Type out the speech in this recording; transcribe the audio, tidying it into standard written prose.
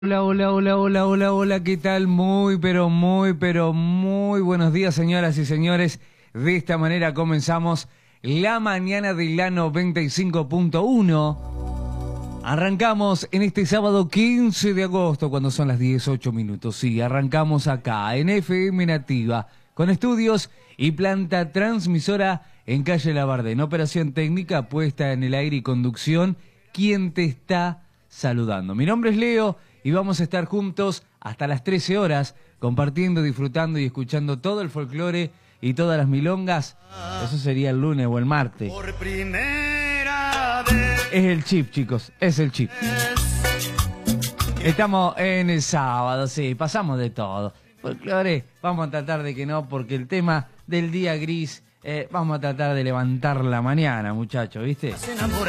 Hola, hola, hola, hola, hola, hola, ¿qué tal? Muy buenos días, señoras y señores. De esta manera comenzamos la mañana de la 95.1. Arrancamos en este sábado 15 de agosto, cuando son las 18 minutos. Sí, arrancamos acá en FM Nativa, con estudios y planta transmisora en calle Labardén. Operación técnica, puesta en el aire y conducción. ¿Quién te está saludando? Mi nombre es Leo y vamos a estar juntos hasta las 13 horas, compartiendo, disfrutando y escuchando todo el folclore y todas las milongas. Eso sería el lunes o el martes. Por primera vez. Es el chip, chicos, es el chip. Estamos en el sábado, sí, pasamos de todo. Folclore, vamos a tratar de que no, porque el tema del día gris, vamos a tratar de levantar la mañana, muchachos, ¿viste?